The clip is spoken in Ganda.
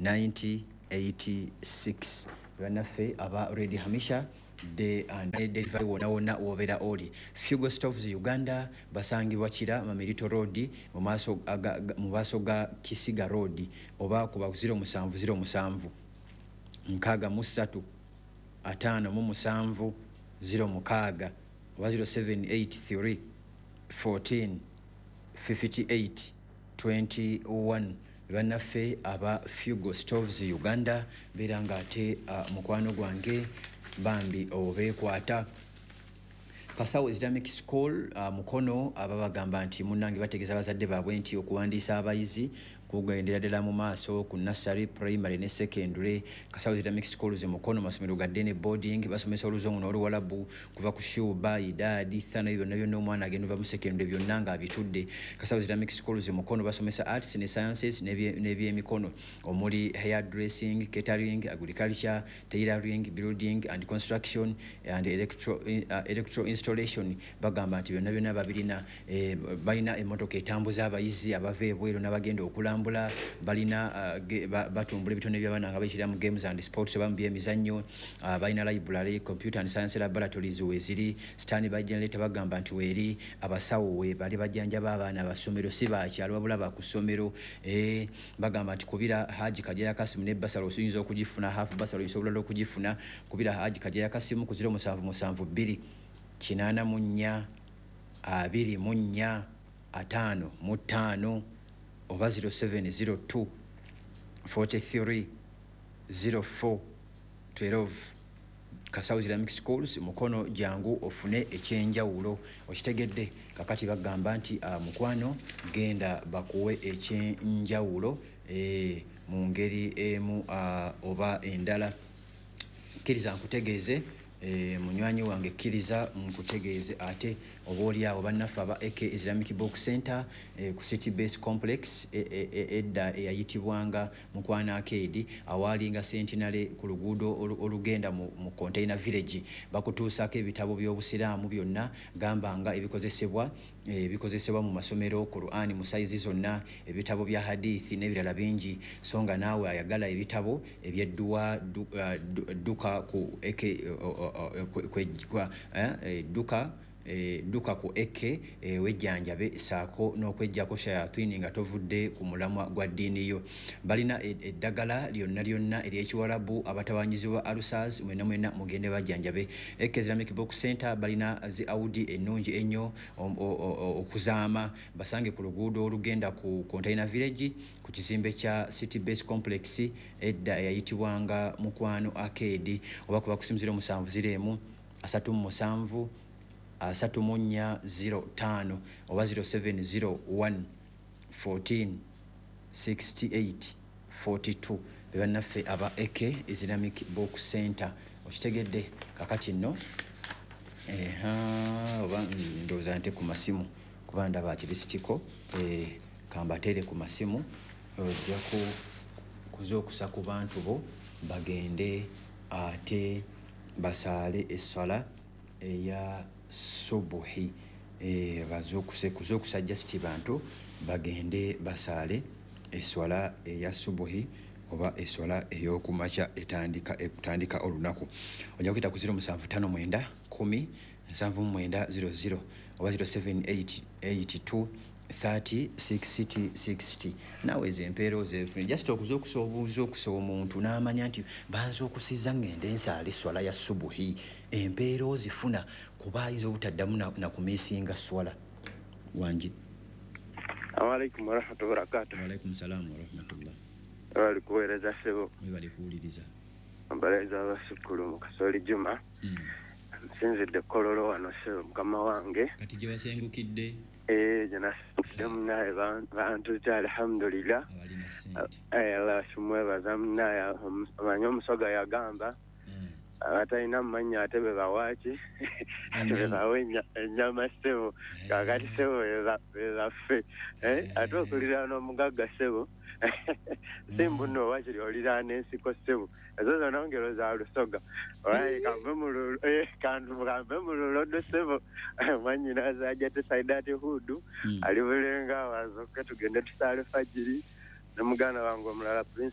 9086 bannaffe aba Ready Hamisha de and delivery wona wobera oli Fugo Stoves Uganda basangibwa kira Mamerito Road mu maaso ga Kisiga Road oba kuba 0707 nkaaga mu 3 5 mu 7 06 oba 0783 14 58 21 bannaffe aba Fugo Stoves Uganda biranga ate mukwano gwange bambi obeekwata Kasawo Islamic School mukono ababagamba nti munnange bategeza abazadde baabwe nti okuwandiisa abayizi kugendera ddala mu maaso ku nursery primary ne secondary Kasawo Islamic School mukono masomero gadde ne boarding basomesa oluzungu n'oluwalabu kuva ku shuba idadi thana ebyo nabyo n'omwana agenda mu secondary byonna nga abitudde Kasawo Islamic School mukono basomesa arts ne sciences n'ebyemikono omuli hairdressing catering agriculture tailoring building and construction and electro installation bagamba nti byonna babirina balina emmotoka etambuza abayizi abava ebweru n'abagenda okulambula balina batumbula ebitone by'abaana nga bakirira mu games and sports oba mu byemizannyo balina library computer and science laboratories weeziri standby generator bagamba nti weeri abasawo we bali bajjanjaba abaana abasomero si bakyalo wabula bakusomero bagamba nti kubira Haji Kajaya Kasimu ne basalo oyinza okugifuna half basalo isobola okugifuna kubira Haji Kajaya Kasimu ku 0772 kinana munya 24 5 5 oba 0702 43 04 12 Kasawo Islamic Schools mukono jangu ofune ekyenjawulo okitegedde kakati bagamba nti mukwano genda bakuwe ekyenjawulo mu ngeri emu oba endala kiriza nkutegeeze munywanyi wange kiriza nkutegeeze ate oboli abo bannaffe aba AK Islamic Book Center ku City Base Complex edda eyayitibwanga Mukwana Arcade awalinga Centenary ku luguudo olugenda mu Container Village bakutuusako ebitabo by'obusiraamu byonna gambanga ebikozesebwa mu masomero Qur'an mu saizi zonna ebitabo bya hadithi n'ebirala bingi songa naawe ayagala ebitabo ebyedduwa duka ku AK duka ku eke wejjanjabe saako n'okwejjako shayatini nga tovudde ku mulamwa gwa ddiini yo balina eddagala lyonna ery'ekiwalabu abatawanyizibwa alusaz mwena mugende bajjanjabe Eke Islamic Book Center balina zi audi ennungi ennyo okuzaama basange ku luguudo olugenda ku Container Village ku kizimbe kya City Base Complex edda eyayitibwanga Mukwano Arcade oba kuba kusimuzira 7 37 3405 oba 0701 14 68 42 bebannaffe aba Eke Islamic Book Center okitegedde kakati nno oba ndowooza nte ku masimu kuba ndaba kirisitiko kambateere ku masimu ojja kuzookusa ku bantu bo bagende ate basaale essala eya subuhi kuzookusa just bantu bagende basaale esswala eya subuhi oba esswala ey'okumakya etandika olunaku ojja kuyita ku 0759 10 7900 oba 0782 30 nawe ezempeero zefune just okuzookusa omuntu n'amanya nti banza okusiza ngende ensaala esswala ya subuhi empeero zifuna kuba ayinza obutaddamu nakumiisinga swala wangi. Assalamualaikum warahmatullahi wabarakatuh. Waalaikum salaam warahmatullah. Wali kuweereza sebo. Wali kuwuliriza. Mbalaiza abasukulu mu Kasoli Juma. Nsinzidde Kololo wano sebo mukama wange. Kati gye wasengukidde? Jana naye bantu kya alhamdulillah. Walina sente. Allah shumwebaza naye amanyi omusoga yagamba. Abatalina mumanya ate be bawaaki be bawe ennyama ssebo kakati ssebo bebaffe ate okulira n'omugagga ssebo simbu nno wakiri olira n'ensiko ssebo ezo zonna ngero za lusoga olayi kambe mu lulodo ssebo mwannyina azajja tesaidati hudu ali bulenga awazoke tugende tusaale fajiri ne muganda wange omulala Prince